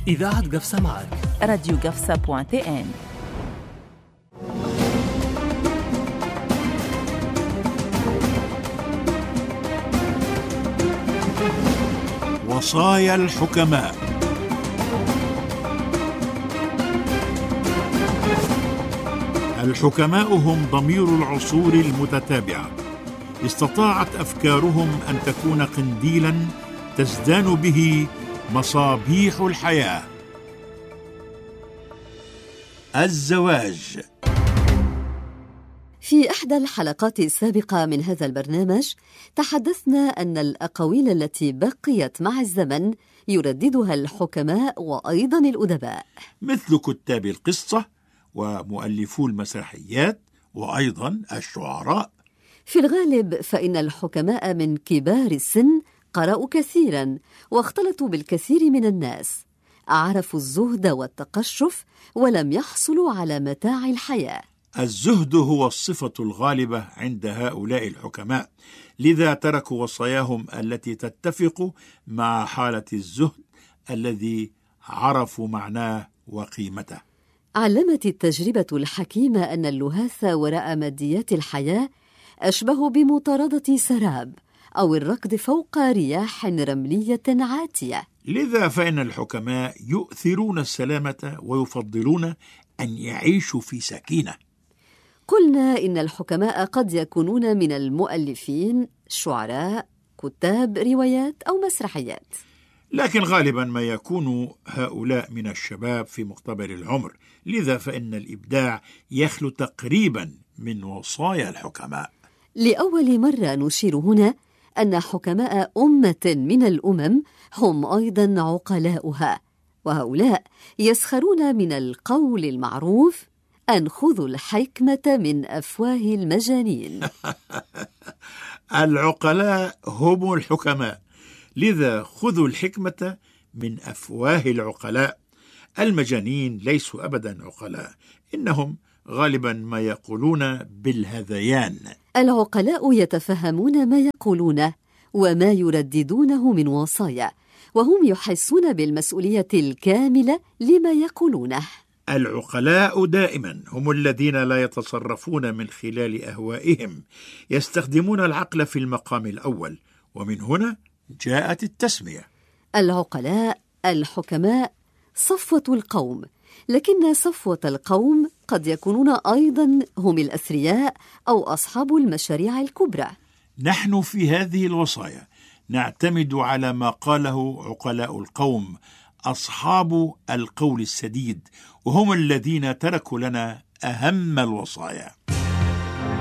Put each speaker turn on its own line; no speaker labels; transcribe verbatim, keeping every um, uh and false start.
إذاعة قفصة معك
راديو قفصة بوان تي ان.
وصايا الحكماء. الحكماء هم ضمير العصور المتتابعة، استطاعت أفكارهم أن تكون قنديلاً تزدان به مصابيح الحياة. الزواج.
في إحدى الحلقات السابقة من هذا البرنامج تحدثنا أن الأقاويل التي بقيت مع الزمن يرددها الحكماء وأيضا الأدباء،
مثل كتاب القصة ومؤلفو المسرحيات وأيضا الشعراء.
في الغالب فإن الحكماء من كبار السن قرأوا كثيرا واختلطوا بالكثير من الناس، عرفوا الزهد والتقشف ولم يحصلوا على متاع الحياة.
الزهد هو الصفة الغالبة عند هؤلاء الحكماء، لذا تركوا وصاياهم التي تتفق مع حالة الزهد الذي عرفوا معناه وقيمته.
علمت التجربة الحكيمة أن اللهاث وراء ماديات الحياة أشبه بمطاردة سراب أو الركض فوق رياح رملية عاتية.
لذا فإن الحكماء يؤثرون السلامة ويفضلون أن يعيشوا في سكينة.
قلنا إن الحكماء قد يكونون من المؤلفين، شعراء، كتاب روايات أو مسرحيات،
لكن غالبا ما يكون هؤلاء من الشباب في مقتبل العمر، لذا فإن الإبداع يخلو تقريبا من وصايا الحكماء.
لأول مرة نشير هنا أن حكماء أمة من الأمم هم أيضا عقلاؤها، وهؤلاء يسخرون من القول المعروف أن خذوا الحكمة من أفواه المجانين.
العقلاء هم الحكماء، لذا خذوا الحكمة من أفواه العقلاء. المجانين ليسوا أبدا عقلاء، إنهم غالبا ما يقولون بالهذيان.
العقلاء يتفهمون ما يقولونه وما يرددونه من وصايا، وهم يحسون بالمسؤولية الكاملة لما يقولونه.
العقلاء دائما هم الذين لا يتصرفون من خلال أهوائهم، يستخدمون العقل في المقام الأول، ومن هنا جاءت التسمية.
العقلاء الحكماء صفوة القوم، لكن صفوة القوم قد يكونون أيضا هم الأثرياء أو أصحاب المشاريع الكبرى.
نحن في هذه الوصايا نعتمد على ما قاله عقلاء القوم، أصحاب القول السديد، وهم الذين تركوا لنا أهم الوصايا.